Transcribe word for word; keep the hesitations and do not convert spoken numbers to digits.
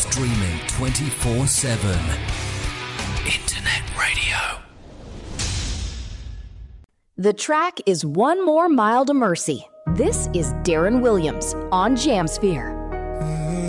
Streaming twenty-four seven. Internet radio. The track is One More Mile to Mercy. This is Darren Williams on Jamsphere.